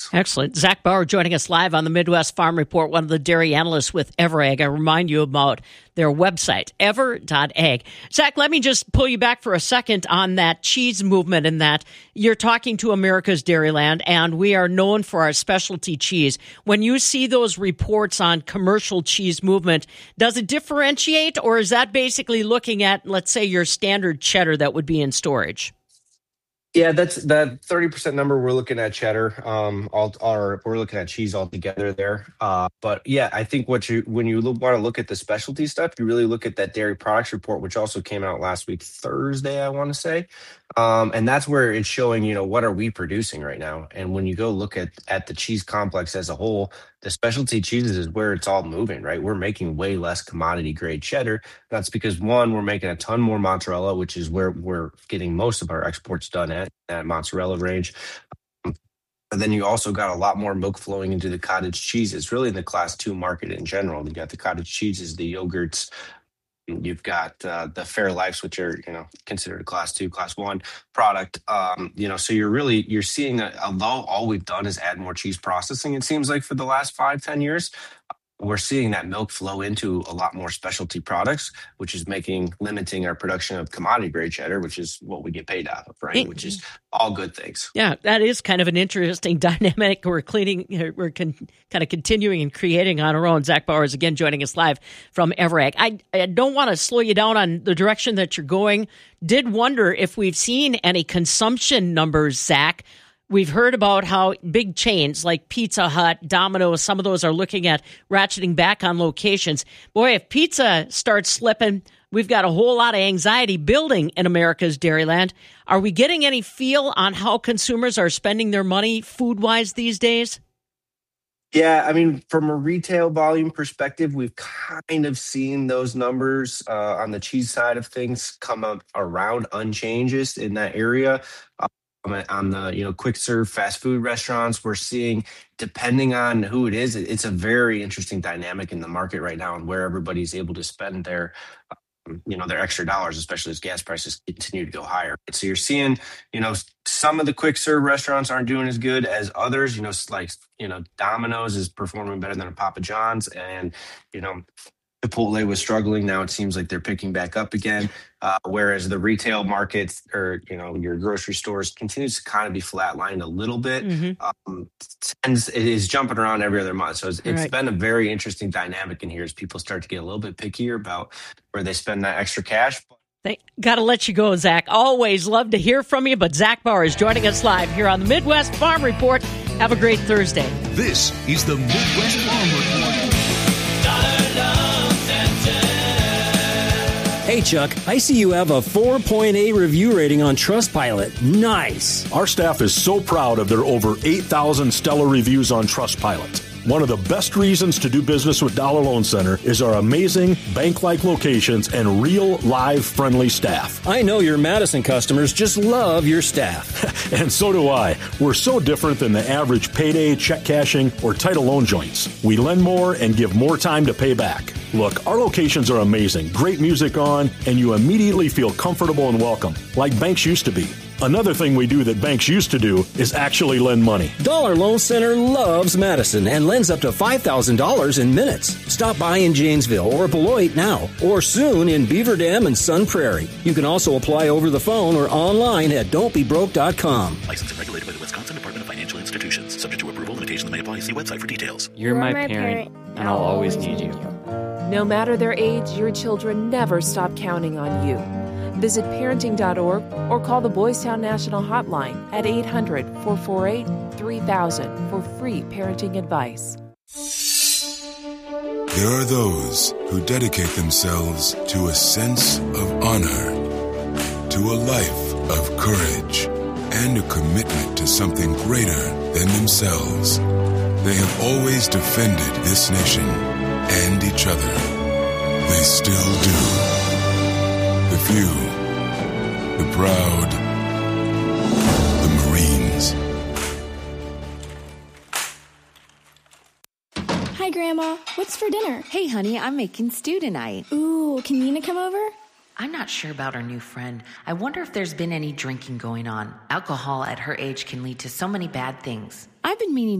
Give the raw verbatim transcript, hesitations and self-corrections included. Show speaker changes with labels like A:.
A: Excellent. Zach Bauer joining us live on the Midwest Farm Report, one of the dairy analysts with EverAg. I remind you about their website, ever dot ag. Zach, let me just pull you back for a second on that cheese movement, in that you're talking to America's Dairyland, and we are known for our specialty cheese. When you see those reports on commercial cheese movement, does it differentiate, or is that basically looking at, let's say, your standard cheddar that would be in storage?
B: Yeah, that's that thirty percent number. We're looking at cheddar, um, all, or we're looking at cheese altogether there. Uh, but yeah, I think what you when you look, want to look at the specialty stuff, you really look at that dairy products report, which also came out last week, Thursday, I want to say, um, and that's where it's showing, you know, what are we producing right now. And when you go look at at the cheese complex as a whole, the specialty cheeses is where it's all moving, right? We're making way less commodity grade cheddar. That's because, one, we're making a ton more mozzarella, which is where we're getting most of our exports done at, that mozzarella range. But then you also got a lot more milk flowing into the cottage cheeses, really in the class two market in general. You got the cottage cheeses, the yogurts. You've got uh, the Fairlifes, which are, you know, considered a class two, class one product. Um, you know, so you're really, you're seeing that although all we've done is add more cheese processing, it seems like for the last five, ten years, we're seeing that milk flow into a lot more specialty products, which is making, limiting our production of commodity grade cheddar, which is what we get paid out of, right? Which is all good things.
A: Yeah, that is kind of an interesting dynamic. We're cleaning, we're con, kind of continuing and creating on our own. Zach Bauer is again joining us live from EverAg. I, I don't want to slow you down on the direction that you're going. Did wonder if we've seen any consumption numbers, Zach. We've heard about how big chains like Pizza Hut, Domino's, some of those are looking at ratcheting back on locations. Boy, if pizza starts slipping, we've got a whole lot of anxiety building in America's Dairyland. Are we getting any feel on how consumers are spending their money food-wise these days?
B: Yeah, I mean, from a retail volume perspective, we've kind of seen those numbers uh, on the cheese side of things come up around unchanged in that area. Uh, on the, you know, quick serve fast food restaurants, we're seeing, depending on who it is, it's a very interesting dynamic in the market right now, and where everybody's able to spend their, um, you know, their extra dollars, especially as gas prices continue to go higher. So you're seeing, you know, some of the quick serve restaurants aren't doing as good as others. You know, like, you know, Domino's is performing better than a Papa John's, and, you know, Chipotle was struggling. Now it seems like they're picking back up again. Uh, whereas the retail markets, or, you know, your grocery stores, continues to kind of be flatlined a little bit. Mm-hmm. Um, tends, it is jumping around every other month. So it's, it's right. been a very interesting dynamic in here as people start to get a little bit pickier about where they spend that extra cash.
A: They got to let you go, Zach. Always love to hear from you, but Zach Bauer is joining us live here on the Midwest Farm Report. Have a great Thursday.
C: This is the Midwest Farm Report.
D: Hey, Chuck, I see you have a four point eight review rating on Trustpilot. Nice.
E: Our staff is so proud of their over eight thousand stellar reviews on Trustpilot. One of the best reasons to do business with Dollar Loan Center is our amazing bank-like locations and real, live, friendly staff.
D: I know your Madison customers just love your staff.
E: And so do I. We're so different than the average payday, check cashing, or title loan joints. We lend more and give more time to pay back. Look, our locations are amazing, great music on, and you immediately feel comfortable and welcome, like banks used to be. Another thing we do that banks used to do is actually lend money.
D: Dollar Loan Center loves Madison and lends up to five thousand dollars in minutes. Stop by in Janesville or Beloit now, or soon in Beaver Dam and Sun Prairie. You can also apply over the phone or online at don't be broke dot com.
C: Licensed and regulated by the Wisconsin Department of Financial Institutions. Subject to approval, limitations may apply. See website for details.
F: You're, You're my, my parent, parent, and I'll always need you.
G: No matter their age, your children never stop counting on you. Visit parenting dot org or call the Boys Town National Hotline at eight hundred, four four eight, three thousand for free parenting advice.
H: There are those who dedicate themselves to a sense of honor, to a life of courage, and a commitment to something greater than themselves. They have always defended this nation and each other. They still do. The few, the proud, the Marines.
I: Hi, Grandma. What's for dinner?
J: Hey, honey, I'm making stew tonight.
I: Ooh, can Nina come over?
J: I'm not sure about our new friend. I wonder if there's been any drinking going on. Alcohol at her age can lead to so many bad things.
I: I've been meaning